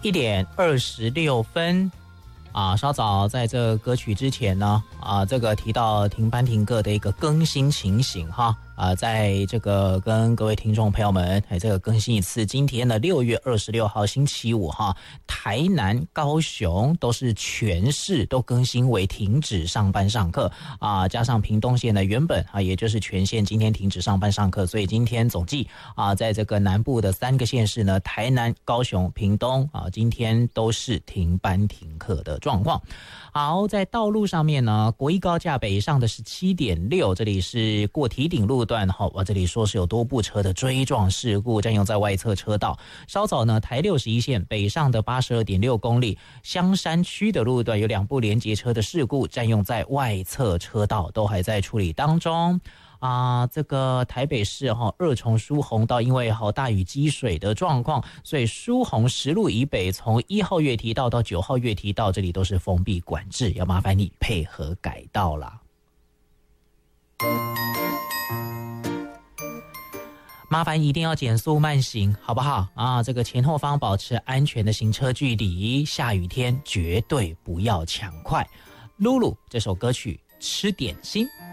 1:26稍早在这个歌曲之前呢，这个提到停班停课的一个更新情形哈，在这个跟各位听众朋友们这个更新一次，今天的6月26号星期五哈，台南、高雄都是全市都更新为停止上班上课加上屏东县呢原本也就是全县今天停止上班上课，所以今天总计在这个南部的3个县市呢，台南、高雄、屏东今天都是停班停课的状况。好，在道路上面呢，国一高架北上的17.6，这里是过堤顶路段这里说是有多部车的追撞事故，占用在外侧车道。稍早呢，台61线北上的82.6公里，香山区的路段有2部连结车的事故，占用在外侧车道，都还在处理当中。这个台北市二重疏洪道因为大雨积水的状况，所以疏洪10路以北从1号月堤道到9号月堤道这里都是封闭管制，要麻烦你配合改道啦。麻烦一定要减速慢行，好不好这个前后方保持安全的行车距离，下雨天绝对不要抢快。露露这首歌曲吃点心。